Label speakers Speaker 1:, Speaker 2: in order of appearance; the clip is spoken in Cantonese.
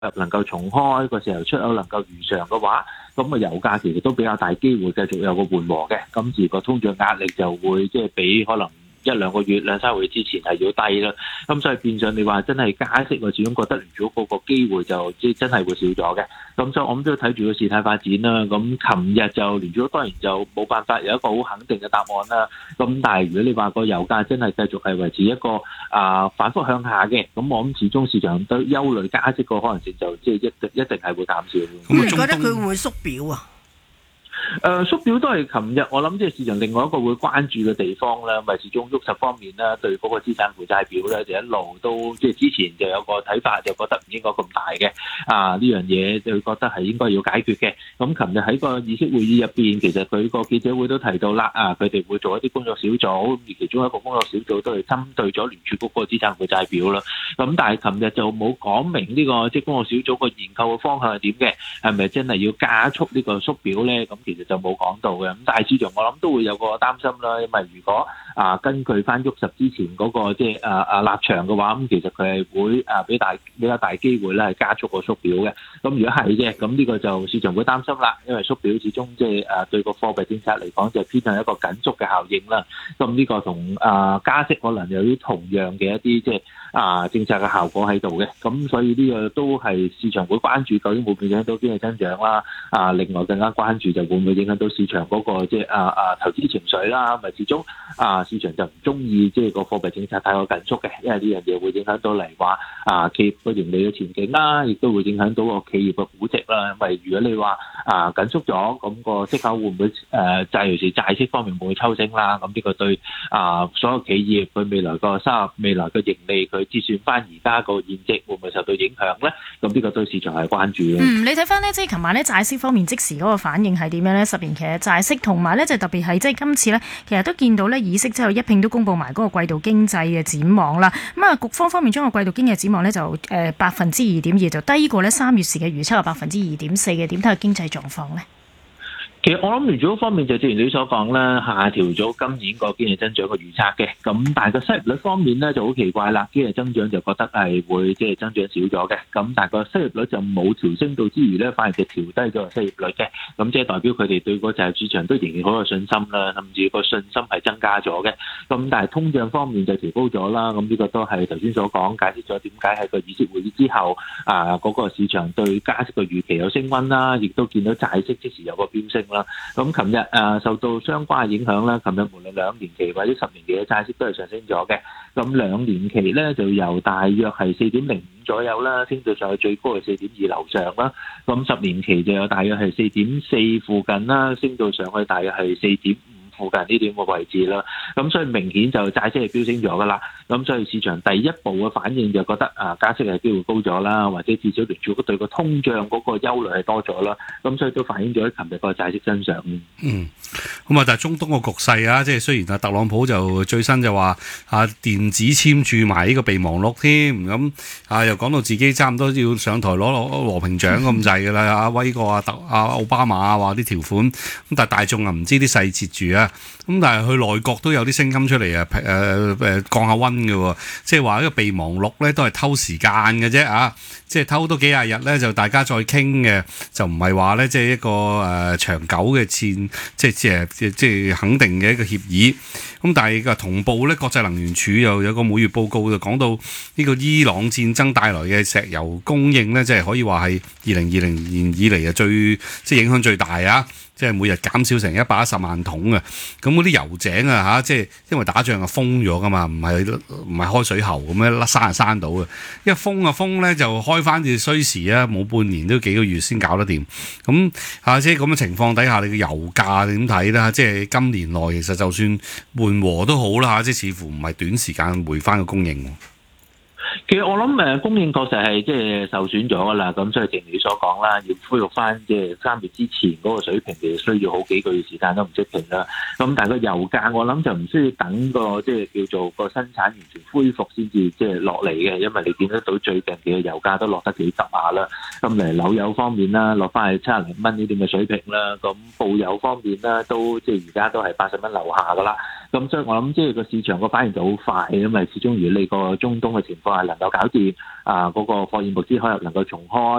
Speaker 1: 能夠重開，個石油出口能夠如常嘅話，咁啊油價其實都比較大機會繼續有個緩和嘅，今次個通脹壓力就會即係比可能1-2個月、2-3個月之前係要低啦。咁所以變相你話真係加息，我始終覺得聯儲局個機會就即係真係會少咗嘅。咁所以我諗都要睇住個事態發展啦。咁琴日就聯儲局當然就冇辦法有一個好肯定嘅答案啦。咁但係如果你話個油價真係繼續係維持一個反覆向下嘅，咁我諗始終市場都憂慮加息個可能性就即係一定係會減少。
Speaker 2: 咁你覺得佢會唔會縮表啊？
Speaker 1: 縮表都係琴日我諗即係市場另外一個會關注嘅地方啦，咪始終喐實方面啦，對嗰個資產負債表咧就一路都即係之前就有個睇法，就覺得唔應該咁大嘅，呢樣嘢就覺得係應該要解決嘅。咁琴日喺個議息會議入邊，其實佢個記者會都提到啦，佢哋會做一啲工作小組，而其中一個工作小組都係針對咗聯儲局嗰個資產負債表啦。咁但係琴日就冇講明呢個即係工作小組個研究嘅方向係點嘅，係咪真係要加速呢個縮表咧？咁其實就冇講到嘅。咁但係市場我諗都會有個擔心啦，因為如果根據翻喐實之前嗰個即係立場嘅話，咁其實佢係會比較大機會咧係加速個縮表嘅。咁如果係嘅，咁呢個就市場會擔心啦，因為縮表始終即係對個貨幣政策嚟講就偏向一個緊縮嘅效應啦。咁呢個同加息可能有啲同樣嘅一啲即係政策嘅效果喺度嘅。咁所以呢個都係市場會關注究竟會唔會影響到經濟增長啦。另外更加關注就會唔會影響到市場嗰個即係投資情緒啦。咪始終市場就唔中意即係個貨幣政策太過緊縮嘅，因為呢樣嘢會影響到嚟話企業個盈利嘅前景啦，亦都會影響到個企業嘅估值啦。因為如果你話緊縮咗，咁個息口會唔會尤其是債息方面會抽升啦？咁呢個對所有企業佢未來個收入、未來嘅盈利，佢折算翻而家個現值會唔會受到影響咧？咁呢個對市場係關注嘅。
Speaker 2: 你睇翻呢，即係琴晚咧債息方面即時嗰個反應係點樣咧？10年期嘅債息同埋咧就特別係即係今次咧，其實都見到咧議息之後一併都公布埋嗰個季度經濟嘅展望啦。咁局方面將個季度經濟展望咧就2.2%就低過咧3月時嘅預測係2.4%嘅。點睇個經濟狀況咧？
Speaker 1: 其實我諗聯儲方面就正如你所講啦，下調咗今年個經濟增長嘅預測嘅。咁但係個失業率方面咧就好奇怪啦，經濟增長就覺得係會即係增長少咗嘅。咁但係個失業率就冇調升到之餘咧，反而就調低咗個失業率嘅。咁即係代表佢哋對個就業市場都仍然好有信心啦，甚至個信心係增加咗嘅。咁但係通脹方面就調高咗啦。咁呢個都係頭先所講解釋咗點解喺個議息會議之後嗰個市場對加息嘅預期有升溫啦，亦都見到債息即時有個飆升。咁琴日受到相關嘅影響啦，琴日無論2年期或者10年期嘅債息都係上升咗嘅。咁2年期咧就由大約係4.05左右啦，升到上去最高係4.2樓上啦。咁10年期就有大約係4.4附近啦，升到上去大約係4.5附近呢點嘅位置啦。咁所以明顯就債息係飆升咗噶啦。咁所以市場第一步嘅反應就覺得加息係機會高咗啦，或者至少聯儲局對個通脹嗰個憂慮係多咗啦。咁所以都反映咗喺琴日個債息身上。
Speaker 3: 咁但係中東個局勢即係雖然特朗普就最新就話電子簽注埋呢個備忘錄添，咁又講到自己差唔多要上台攞和平獎咁滯㗎啦。威過奧巴馬話啲條款，咁但係大眾唔知啲細節住啊。咁但係佢內閣都有啲聲音出嚟降下溫嘅喎，即係話呢個備忘錄咧都係偷時間嘅啫即係偷多幾廿日咧就大家再傾嘅，就唔係話咧即係一個長久嘅即係肯定嘅一個協議。咁但係同步咧，國際能源署又有個每月報告就講到呢個伊朗戰爭帶來嘅石油供應咧，即係可以話係2020年以嚟即係影響最大即係每日減少成110萬桶啊！咁嗰啲油井即係因為打仗封咗噶嘛，唔係開水喉咁樣閂到嘅。一封咧就開翻至需時冇半年都幾個月先搞得掂。咁即係咁嘅情況底下，你嘅油價你點睇咧？即係今年內其實就算緩和都好啦即係似乎唔係短時間回翻個供應。
Speaker 1: 其實我諗供應確實係即係受損咗㗎啦，咁所以正如你所講啦，要恢復翻即係3月之前嗰個水平，其實需要好幾個月時間都唔出奇啦。咁但係個油價我諗就唔需要等個即係叫做個生產完全恢復先至即係落嚟嘅，因為你見得到最近嘅油價都落得幾急下啦。 咁嚟紐油方面啦，落翻去70零蚊呢啲嘅水平啦。咁布油方面啦，都即係而家都係80蚊樓下噶啦。咁所以我諗即係個市場個反應就好快，因為始終如果你個中東嘅情況係能夠搞掂，嗰個貨源物資可能能夠重開。